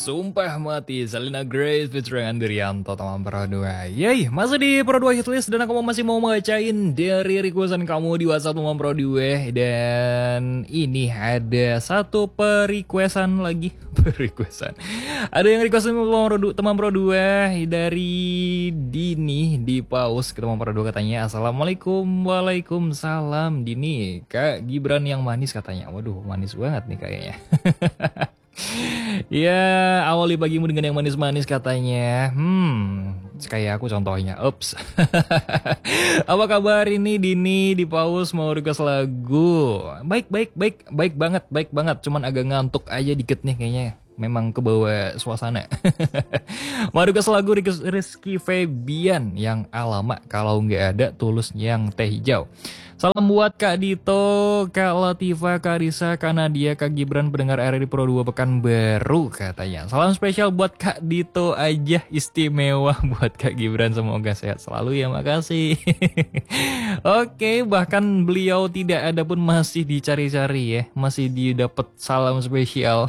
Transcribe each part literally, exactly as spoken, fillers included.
Sumpah Mati, Selena Grace featuring Andrianto teman Pro dua. Yeay, masih di Pro dua Hitlist dan aku masih mau bacain dari requestan kamu di WhatsApp teman Pro dua. Dan ini ada satu per-requestan lagi. Per-requestan. Ada yang requestan teman Pro dua dari Dini di Paus ke teman Pro dua, katanya Assalamualaikum. Waalaikumsalam Dini. Kak Gibran yang manis katanya. Waduh, manis banget nih kayaknya. Ya, awali pagimu dengan yang manis-manis katanya. Hmm, kayak aku contohnya. Ups. Apa kabar ini Dini di Paus, mau request lagu? Baik, baik, baik, baik banget, baik banget. Cuman agak ngantuk aja dikit nih kayaknya. Memang kebawa suasana. Mau request lagu Rizky Febian yang alamak kalau nggak ada tulus yang teh hijau. Salam buat Kak Dito, Kak Latifa, Kak Risa, Kak Nadia, Kak Gibran, pendengar R R I Pro dua Pekanbaru katanya. Salam spesial buat Kak Dito aja, istimewa buat Kak Gibran, semoga sehat selalu ya, makasih. Oke, bahkan beliau tidak ada pun masih dicari-cari ya, masih didapat salam spesial.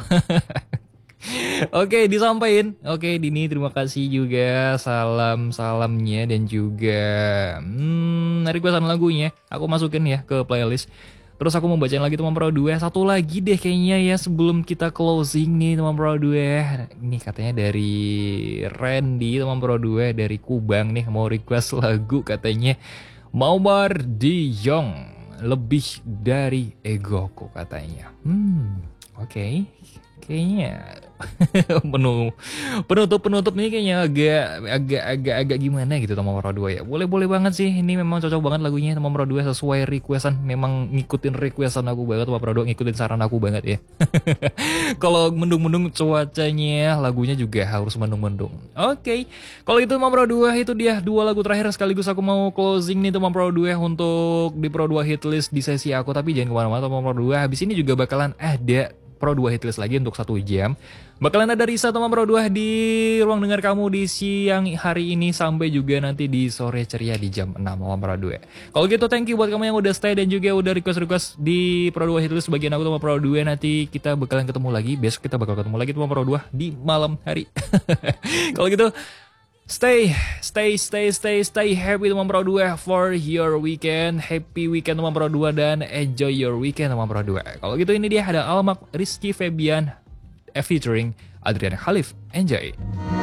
Oke, disampaikan. Oke, Dini, terima kasih juga salam-salamnya dan juga hmm, requestan lagunya. Aku masukin ya ke playlist. Terus aku mau bacain lagi teman Pro dua. Satu lagi deh kayaknya ya sebelum kita closing nih teman Pro dua. Ini katanya dari Randy teman Pro dua dari Kubang nih, mau request lagu katanya Maumar Diyong, lebih dari egoku katanya. Hmm, oke. Okay. Kayaknya penuh penutup penutup nih kayaknya agak agak agak agak gimana gitu teman Pro dua ya. Boleh boleh banget sih, ini memang cocok banget lagunya teman Pro dua, sesuai requestan, memang ngikutin requestan aku banget teman Pro dua, ngikutin saran aku banget ya. Kalau mendung-mendung cuacanya, lagunya juga harus mendung-mendung. Oke, okay. Kalau itu teman Pro dua, itu dia dua lagu terakhir sekaligus aku mau closing nih teman Pro dua untuk di Pro dua Hitlist di sesi aku. Tapi jangan kemana-mana teman Pro dua, habis ini juga bakalan ada Pro dua Hitlist lagi untuk satu jam. Bakalan ada Risa teman Pro dua di ruang dengar kamu di siang hari ini sampai juga nanti di sore ceria di jam enam teman Pro dua. Kalau gitu thank you buat kamu yang udah stay dan juga udah request-request di Pro dua Hitlist bagian aku teman Pro dua. Nanti kita bakalan ketemu lagi, besok kita bakal ketemu lagi teman Pro dua di malam hari. Kalau gitu Stay, stay, stay, stay, stay happy teman Pro dua for your weekend. Happy weekend teman Pro dua dan enjoy your weekend teman Pro dua. Kalau gitu ini dia ada Almak Rizky Febian featuring Adrian Khalif. Enjoy.